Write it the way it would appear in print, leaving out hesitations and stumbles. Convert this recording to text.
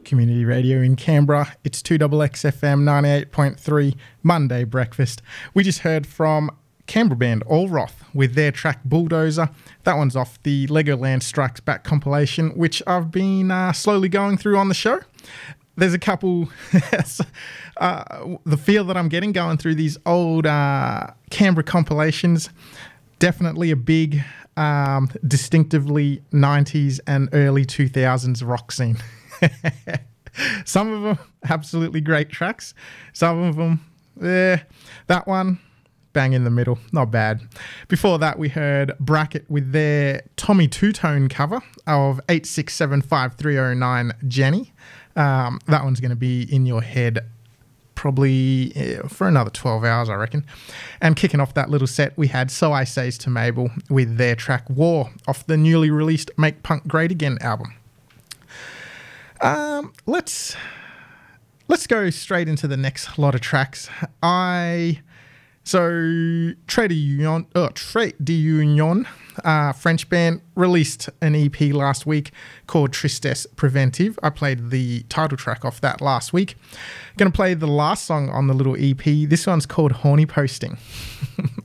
Community Radio in Canberra. It's 2XXFM 98.3 Monday Breakfast. We just heard from Canberra band Allroth with their track Bulldozer. That one's off the Legoland Strikes Back compilation, which I've been slowly going through on the show. There's a couple, the feel that I'm getting going through these old Canberra compilations, definitely a big, distinctively 90s and early 2000s rock scene. Some of them absolutely great tracks. Some of them, that one, bang in the middle, not bad. Before that, we heard Bracket with their Tommy Two-Tone cover of 8675309 Jenny. That one's going to be in your head probably for another 12 hours, I reckon. And kicking off that little set, we had So I Says to Mabel with their track War off the newly released Make Punk Great Again album. Let's go straight into the next lot of tracks. So Trait d'Union, French band, released an EP last week called Tristesse Preventive. I played the title track off that last week. Going to play the last song on the little EP. This one's called Horny Posting.